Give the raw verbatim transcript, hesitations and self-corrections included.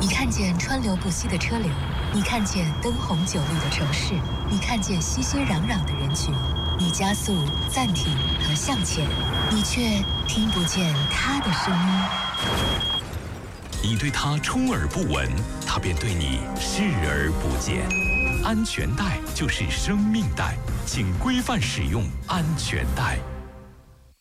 你看见川流不息的车流，你看见灯红酒绿的城市，你看见熙熙攘攘的人群，你加速、暂停和向前，你却听不见他的声音。 你对他充耳不闻，他便对你视而不见。安全带就是生命带，请规范使用安全带。